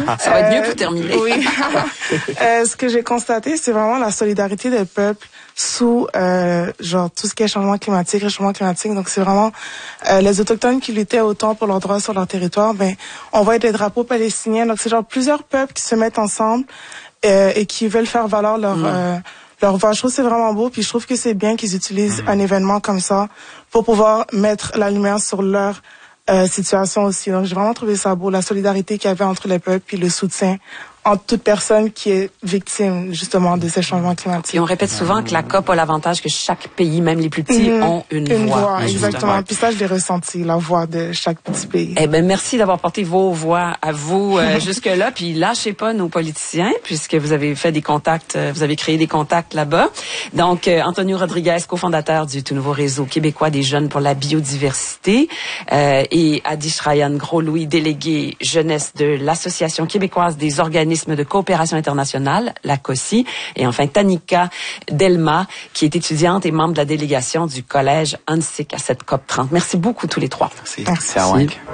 Ça va être mieux pour terminer. Oui. Ce que j'ai constaté, c'est vraiment la solidarité des peuples sous genre tout ce qui est changement climatique, réchauffement climatique. Donc c'est vraiment les autochtones qui luttaient autant pour leurs droits sur leur territoire. Ben on voit des drapeaux palestiniens. Donc c'est genre plusieurs peuples qui se mettent ensemble et qui veulent faire valoir leur voix. Je trouve que c'est vraiment beau, puis je trouve que c'est bien qu'ils utilisent un événement comme ça pour pouvoir mettre la lumière sur leur situation aussi. Donc j'ai vraiment trouvé ça beau, la solidarité qu'il y avait entre les peuples, puis le soutien entre toute personne qui est victime justement de ces changements climatiques. Et on répète souvent que la COP a l'avantage que chaque pays, même les plus petits, ont une voix. Exactement. Puis ça, je l'ai ressenti, la voix de chaque petit pays. Eh ben, merci d'avoir porté vos voix à vous jusque-là. Puis lâchez pas nos politiciens, puisque vous avez fait des contacts, vous avez créé des contacts là-bas. Donc, Antonio Rodriguez, cofondateur du tout nouveau réseau québécois des jeunes pour la biodiversité, et Adi Shrayan Gros-Louis, délégué jeunesse de l'Association québécoise des organismes de coopération internationale, la COSI, et enfin Tanika Delma, qui est étudiante et membre de la délégation du collège Hansik à cette COP 30. Merci beaucoup tous les trois. Merci.